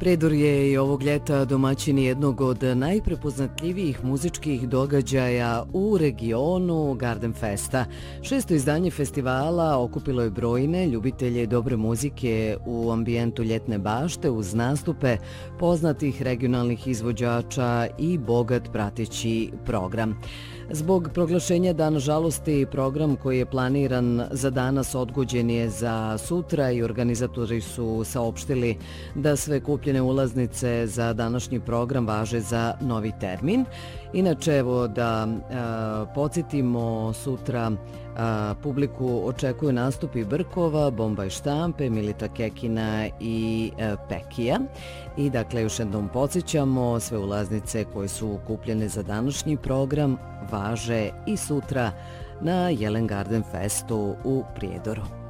Prijedor je i ovog ljeta domaćin jednog od najprepoznatljivijih muzičkih događaja u regionu Garden Festa. 6. izdanje festivala okupilo je brojne ljubitelje dobre muzike u ambijentu ljetne bašte uz nastupe poznatih regionalnih izvođača i bogat prateći program. Zbog proglašenja Dana žalosti, program koji je planiran za danas odgođen je za sutra i organizatori su saopštili da sve kupljene ulaznice za današnji program važe za novi termin. Inače, evo da podsjetimo, sutra publiku očekuju nastupi Brkova, Bomba i štampe, Milita Kekina i Pekija. I dakle, još jednom podsjećamo, sve ulaznice koje su kupljene za današnji program važe i sutra na Jelen Garden Festu u Prijedoru.